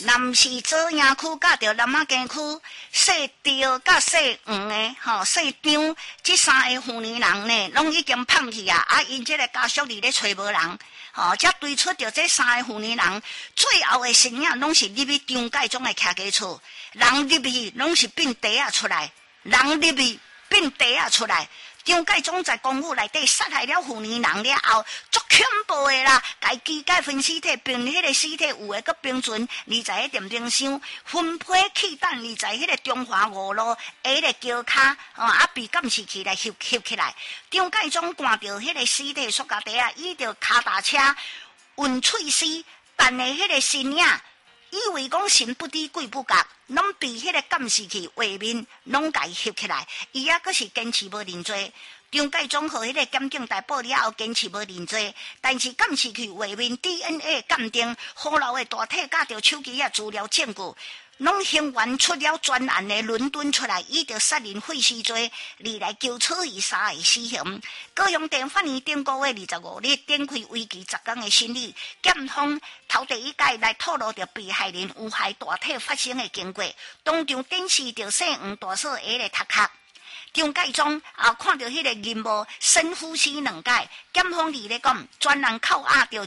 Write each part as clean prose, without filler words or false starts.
南是左营区甲着南仔街区，细潮甲细黄的细张，这三个妇女人呢，拢已经放弃啊！啊，因这个家属里咧找无人，才推出着这三个妇女人，最后的身影拢是入去张介忠的徛家厝，人入去拢是变地啊出来，人入去变地啊出来。张介忠在公寓内底杀害了妇女人了后，足恐怖的啦！该机解分尸体，并迄个尸体有的搁冰存，你在迄电冰箱分批气弹，你在迄个中华五路迄个桥骹被监视器来翕起来。张介忠赶着迄个尸体塑胶袋啊，伊着脚踏车运碎尸，但的迄个身影。以为讲神不知鬼不觉，拢被迄个监视器画面拢甲伊翕起来，伊还阁是坚持无认罪。张介忠和迄个检警逮捕了后，坚持无认罪，但是监视器画面 DNA 鉴定，好老的大体甲着手机资料证据。拢刑员出了专案的伦敦出来，伊着杀人毁尸罪，你来求处以3个死刑。高雄地法院顶个月25日展开为期10天的审理，检方头第一届来透露着被害人有害大体发生的经过，当场展示着细黄大小鞋的头壳。张介忠看到迄个任务深呼吸2届，检方里咧讲，专案扣押着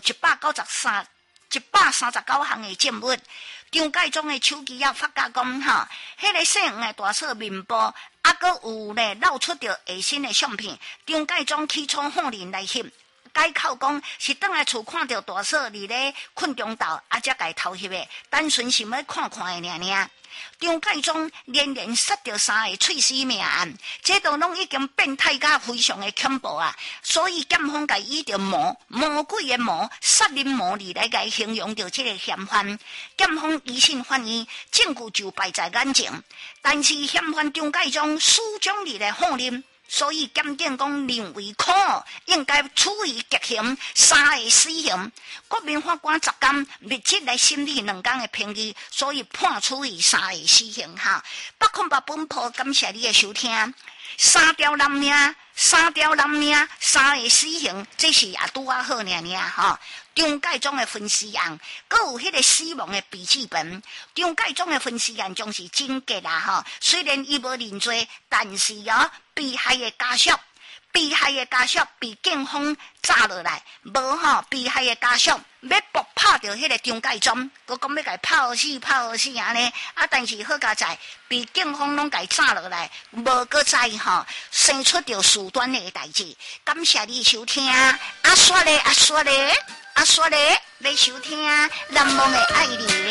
139项的证物。张介忠的手机发觉讲迄个细黄的大小面部，阁有咧露出着下身的相片。张介忠起初放人来翕，解口讲是倒来厝看到大嫂伫咧困中岛，才甲伊偷翕的，单纯想要看看的尔。张介忠连杀掉3个碎尸命案，这都拢已经变态甲非常的恐怖啊！所以检方甲伊着魔鬼的魔，杀人魔力来甲伊形容着这个嫌犯。检方疑信犯意，证据就摆在眼前，但是嫌犯张介忠始终伫咧放任。所以检警讲认为可应该处以极刑3个死刑。国民法官10天密切来审理2天的评议，所以判处以3个死刑北控八本铺，感谢你的收听。3条人命，3个死刑，这是也拄好张介忠的分尸案，阁有迄个死亡的笔记本。张介忠的分尸案将是真结啦虽然伊无认罪，但是被害的家属被警方抓落来，无被害的家属要搏拍着迄个张介忠，佮讲要甲伊拍好死安尼但是好佳在被警方拢甲伊抓落来，无佮在生出着事端的代志。感谢你收听，阿刷咧，来收听蓝梦的爱你。